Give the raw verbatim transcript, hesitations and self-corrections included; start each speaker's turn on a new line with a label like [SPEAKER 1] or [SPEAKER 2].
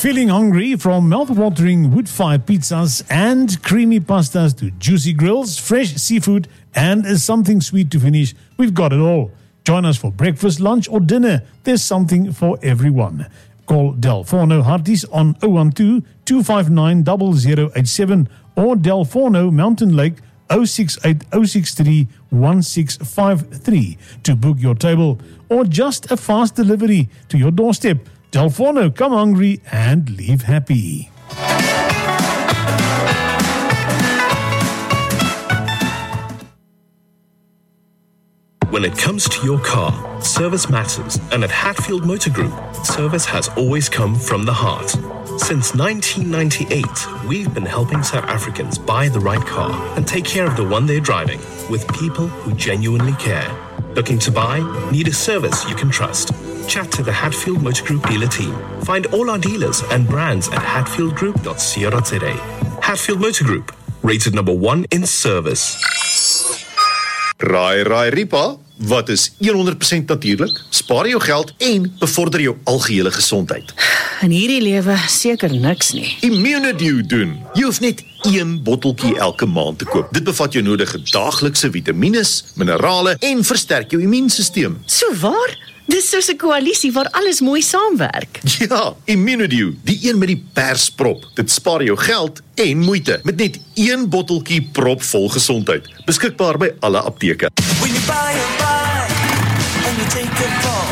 [SPEAKER 1] Feeling hungry? From mouth-watering wood-fired pizzas and creamy pastas to juicy grills, fresh seafood, and something sweet to finish, we've got it all. Join us for breakfast, lunch, or dinner. There's something for everyone. Call Del Forno Harties on zero one two, two five nine, zero zero eight seven or Del Forno Mountain Lake zero six eight zero six three one six five three to book your table, or just a fast delivery to your doorstep. Del Forno, come hungry and leave happy.
[SPEAKER 2] When it comes to your car, service matters, and at Hatfield Motor Group, service has always come from the heart. Since nineteen ninety-eight, we've been helping South Africans buy the right car and take care of the one they're driving with people who genuinely care. Looking to buy? Need a service you can trust? Chat to the Hatfield Motor Group dealer team. Find all our dealers and brands at hatfield group dot co dot za. Hatfield Motor Group, rated number one in service.
[SPEAKER 3] Raai, raai, Ripa, wat is honderd persent natuurlik? Spaar jou geld en bevorder jou algehele gesondheid.
[SPEAKER 4] In hierdie lewe seker niks nie.
[SPEAKER 3] Immunedew doen. Jy hoef net een botteltjie elke maand te koop. Dit bevat jou nodige daaglikse vitamines, minerale en versterk jou immuunstelsel.
[SPEAKER 4] So waar? Dis soos 'n koalisie waar alles mooi saamwerk.
[SPEAKER 3] Ja, Immunedew, die een met die persprop. Dit spaar jou geld en moeite met net een botteltjie propvol gesondheid. Beskikbaar by alle apteke.
[SPEAKER 5] When you buy a bike and you take it for